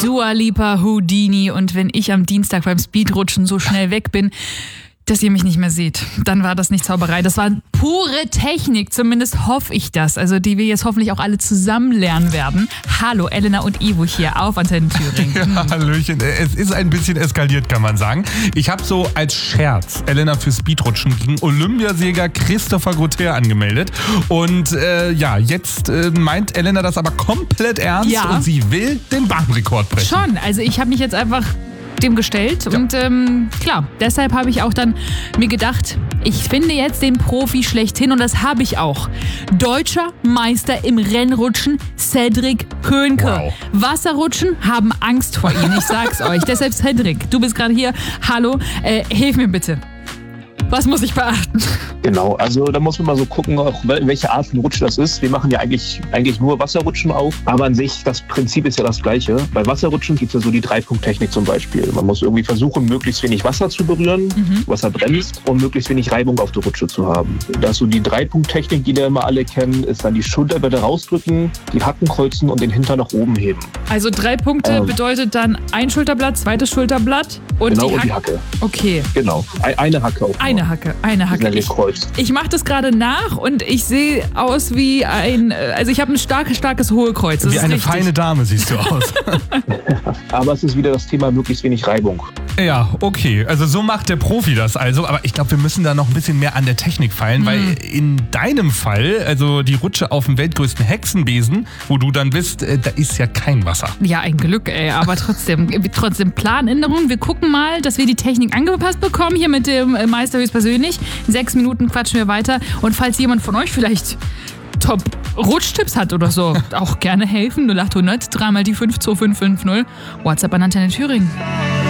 Dua Lipa, Houdini. Und wenn ich am Dienstag beim Speedrutschen so schnell weg bin, dass ihr mich nicht mehr seht, dann war das nicht Zauberei. Das war pure Technik, zumindest hoffe ich das. Also die wir jetzt hoffentlich auch alle zusammen lernen werden. Hallo, Elena und Ivo hier auf Antenne Thüringen. Ja, Hallöchen. Es ist ein bisschen eskaliert, kann man sagen. Ich habe so als Scherz Elena für Speedrutschen gegen Olympiasieger Christopher Gautier angemeldet. Und jetzt meint Elena das aber komplett ernst und sie will den Bahnrekord brechen. Schon, also ich habe mich jetzt einfach dem gestellt und klar, deshalb habe ich auch dann mir gedacht, ich finde jetzt den Profi schlechthin und das habe ich auch. Deutscher Meister im Rennrutschen, Cedric Könke. Wow. Wasserrutschen haben Angst vor ihm, ich sag's euch. Deshalb Cedric, du bist gerade hier, hallo, hilf mir bitte. Was muss ich beachten? Genau, also da muss man mal so gucken, auch welche Art von Rutsch das ist. Wir machen ja eigentlich nur Wasserrutschen auf, aber an sich, das Prinzip ist ja das Gleiche. Bei Wasserrutschen gibt es ja so die 3-Punkt-Technik zum Beispiel. Man muss irgendwie versuchen, möglichst wenig Wasser zu berühren, Wasser bremst, und möglichst wenig Reibung auf der Rutsche zu haben. Das ist so die 3-Punkt-Technik, die wir immer alle kennen, ist dann die Schulterblätter rausdrücken, die Hacken kreuzen und den Hintern nach oben heben. Also 3 Punkte bedeutet dann ein Schulterblatt, zweites Schulterblatt und genau, die und die Hacke. Okay. Genau, eine Hacke auch. Eine Hacke. Ich mache das gerade nach und ich sehe aus wie ich habe ein starkes Hohlkreuz. Das wie ist eine richtig. feine Dame siehst du aus. Aber es ist wieder das Thema möglichst wenig Reibung. Ja, okay. Also so macht der Profi das also. Aber ich glaube, wir müssen da noch ein bisschen mehr an der Technik feilen, weil in deinem Fall, also die Rutsche auf dem weltgrößten Hexenbesen, wo du dann bist, da ist ja kein Wasser. Ja, ein Glück, aber trotzdem Planänderung. Wir gucken mal, dass wir die Technik angepasst bekommen, hier mit dem Meister höchstpersönlich. In 6 Minuten quatschen wir weiter. Und falls jemand von euch vielleicht Top-Rutschtipps hat oder so, auch gerne helfen. 0800 3 mal die 52550. WhatsApp an Antenne Thüringen.